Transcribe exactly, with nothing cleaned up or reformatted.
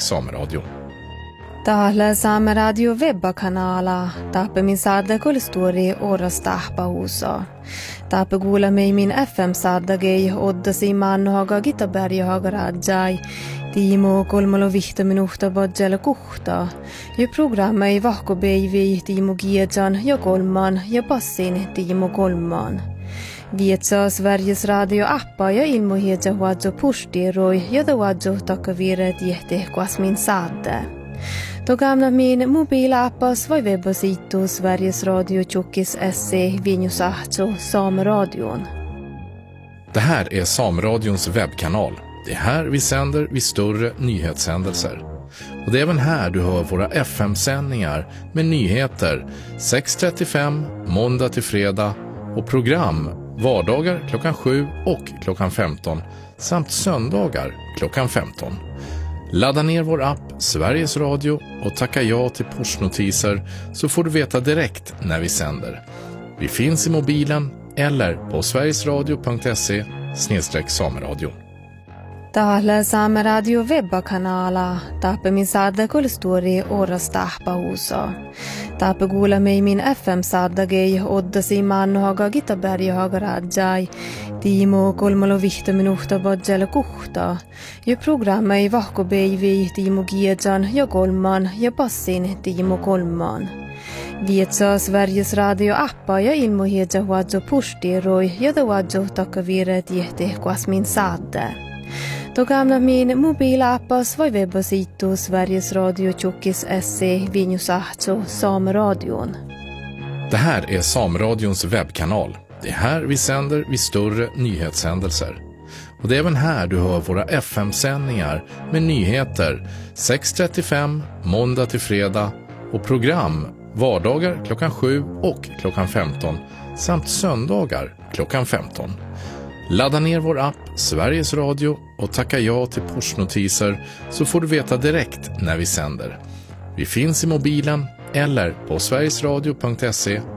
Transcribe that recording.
Sameradio. Täällä Saameradio webbakanala, taappe min saada kulstori oras tahpa usa. Taappe kuulla min F M-saadagei oddasi maannohaga Gitaberjahaga rajai. Tiimo kolmalo vihta minuhta badjala kuhta. Ja programma ei vahko beivi Tiimo Giedjan ja kolman ja passin Tiimo kolman. Vietsaa Sveriges radio-appa ja ilmohiedja wadjo pustiroi ja da wadjo takavire tiehte kuas min saade. Då gamla min mobilappas var webbasitu Sveriges Radio Tjockis S C Vinjusahto Sameradion. Det här är Sameradions webbkanal. Det är här vi sänder vid större nyhetshändelser. Och det är även här du hör våra F M-sändningar med nyheter sex trettiofem måndag till fredag och program vardagar klockan sju och klockan femton samt söndagar klockan femton. Ladda ner vår app Sveriges Radio och tacka ja till pushnotiser så får du veta direkt när vi sänder. Vi finns i mobilen eller på sverigesradio punkt se snedstreck sameradio. Täällä Saameradio webbakanala, taappe min saada kulstori oras tahpa usa. Taappe kuulla min F M-saadagei oddasi maannohaga Gitaberjahaga rajai. Tiimo kolmalo vihta minuhta badjala kuhta. Ja programma ei vahko beivi Tiimo Giedjan ja kolman ja passin Tiimo kolman. Vietsaa Sveriges radio-appa ja ilmohiedja wadjo pustiroi ja da wadjo takavire tiehte kuas min saade. Då gamla min mobilappas var webbasitu Sveriges Radio Tjockis S C Vinjusahto Sameradion. Det här är Sameradions webbkanal. Det är här vi sänder vid större nyhetshändelser. Och det är även här du hör våra F M-sändningar med nyheter sex trettiofem måndag till fredag och program vardagar klockan sju och klockan femton samt söndagar klockan femton. Ladda ner vår app Sveriges Radio och tacka ja till pushnotiser så får du veta direkt när vi sänder. Vi finns i mobilen eller på sverigesradio punkt se